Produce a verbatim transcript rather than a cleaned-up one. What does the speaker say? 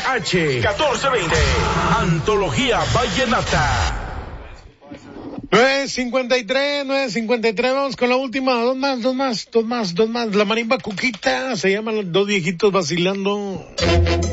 H catorce veinte. Antología Vallenata. nueve cincuenta y tres, nueve cincuenta y tres, vamos con la última, dos más, dos más, dos más, dos más. La marimba Cuquita, se llaman los dos viejitos vacilando.